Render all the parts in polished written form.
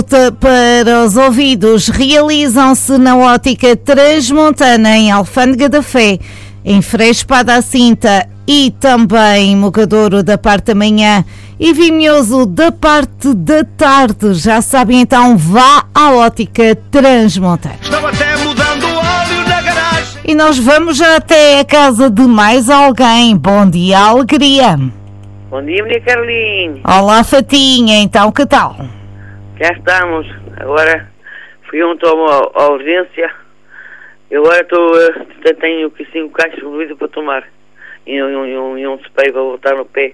Para os ouvidos, realizam-se na Ótica Transmontana, em Alfândega da Fé, em Frei Espada à Cinta e também Mogadouro da parte da manhã e Vimioso da parte da tarde. Já sabem, então vá à Ótica Transmontana. Estão até mudando o óleo na garagem. E nós vamos já até a casa de mais alguém. Bom dia, alegria. Bom dia, minha Carlinhos. Olá, Fatinha, então que tal? Já estamos. Agora fui ontem à urgência. Eu agora tenho aqui 5 caixas de bebida para tomar. E um spray para voltar no pé.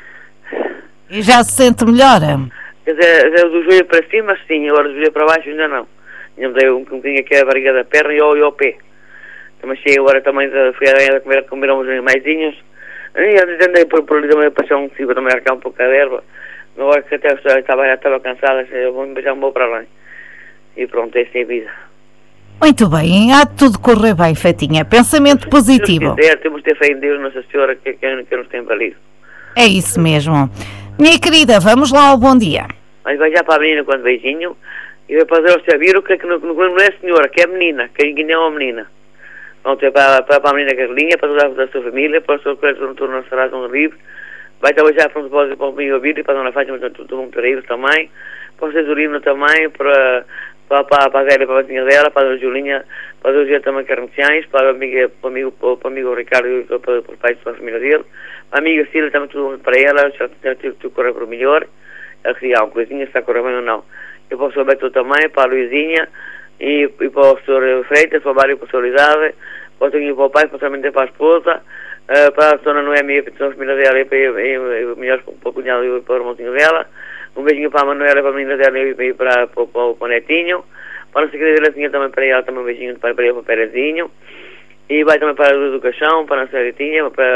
E já se sente melhor? Quer dizer, do joelho para cima, sim. Agora do joelho para baixo ainda não. Ainda me dei um bocadinho aqui a barriga da perna e ao pé. Também cheguei agora também, fui a comer uns animaizinhos. E andei por ali também a passar um cibo, também arcar um pouco a erva. Agora que até já estava cansada, eu já me vou para lá. E pronto, essa é a vida. Muito bem, há de tudo correr bem, Fatinha. Pensamento positivo. Se quiser, temos de ter fé em Deus, Nossa Senhora, que nos tem valido. É isso mesmo. Minha querida, vamos lá ao bom dia. Mas vai já para a menina com beijinho e vai fazer ao Xavier que não é senhora, que é menina, que ainda é uma menina. Pronto, é para a menina Carlinha, para toda a sua família, para o seu coração turno na Serração do Livre. Vai trabalhar pronto para o meu ouvido e para a Dona Fátima, todo mundo querido também. Para o Cezurino também, para a Zélia, para a vizinha dela, para a Julinha, para a José também Carneciães, para o amigo Ricardo e para o pai da família dele. A amiga Cília também, tudo mundo para ela, já tive que correr para o melhor. Ela queria uma coisinha, se está correndo bem ou não. E para o Sr. Beto também, para a Luizinha, e para o Sr. Freitas, para o Mário, para a Sr. Elizade, para o Toninho, para o pai, para a esposa, para a Dona Noemi, para a família dela e para o melhor, para o cunhado e para o irmãozinho dela. Um beijinho para a Manuela, para a menina dela e para o netinho. Para a nossa querida Lecinha também para ela, também um beijinho para ele, para o Perezinho. E vai também para a Luz do Caixão, para a nossa Ritinha, para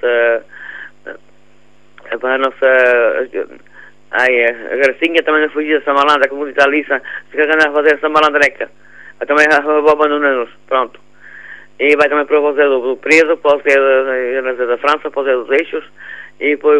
a nossa a Gracinha, também na fugida da Samalanda, como diz a Alissa, se quer andar a fazer essa malandreca. Também vou abandonando-nos, pronto. E vai também para o Zé do Preso, para o Zé da França, para o Zé dos Eixos, e para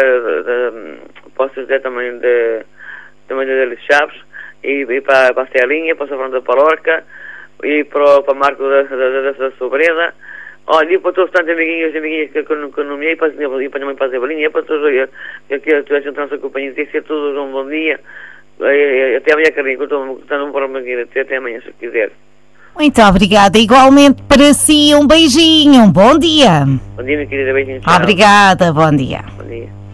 o Zé também de Delício Chaves, e para a Celinha, para o São Fernando da Palorca, e para o Marco da Sobreda. Olha, e para todos os tantos amiguinhos que eu nomeei, e para também para a Zebelinha, e para todos que tu és nossa companhia, disse a todos um bom dia. Até amanhã, Carlinhos, que eu estou para uma até amanhã, se quiser. Muito obrigada. Igualmente para si, um beijinho, um bom dia. Bom dia, minha querida, beijinho. Obrigada, bom dia. Bom dia.